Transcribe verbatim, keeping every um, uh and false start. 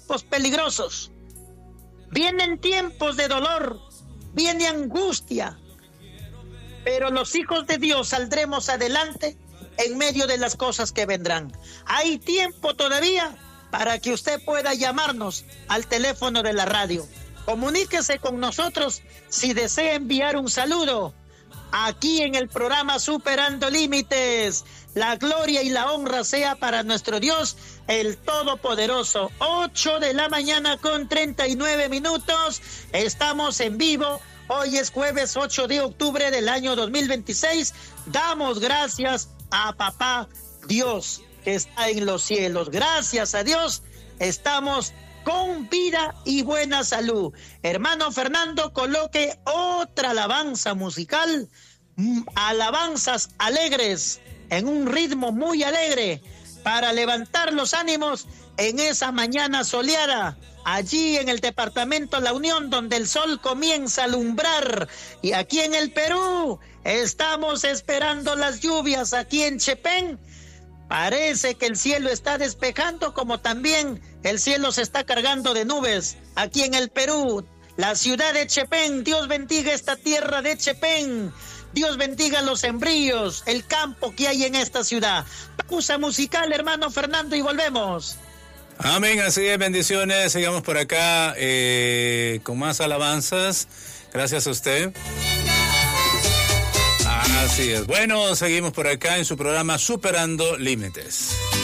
tiempos peligrosos, vienen tiempos de dolor, viene angustia, pero los hijos de Dios saldremos adelante en medio de las cosas que vendrán. Hay tiempo todavía para que usted pueda llamarnos al teléfono de la radio. Comuníquese con nosotros si desea enviar un saludo aquí en el programa Superando Límites. La gloria y la honra sea para nuestro Dios, el Todopoderoso. Ocho de la mañana con treinta y nueve minutos. Estamos en vivo. Hoy es jueves ocho de octubre del año dos mil veintiséis. Damos gracias a Papá Dios que está en los cielos. Gracias a Dios estamos con vida y buena salud. Hermano Fernando, coloque otra alabanza musical, alabanzas alegres, en un ritmo muy alegre, para levantar los ánimos en esa mañana soleada, allí en el departamento La Unión, donde el sol comienza a alumbrar. Y aquí en el Perú estamos esperando las lluvias. Aquí en Chepén parece que el cielo está despejando, como también el cielo se está cargando de nubes. Aquí en el Perú, la ciudad de Chepén, Dios bendiga esta tierra de Chepén. Dios bendiga los sembríos, el campo que hay en esta ciudad. Pausa musical, hermano Fernando, y volvemos. Amén, así es, bendiciones. Sigamos por acá eh, con más alabanzas. Gracias a usted. Así es. Bueno, seguimos por acá en su programa Superando Límites.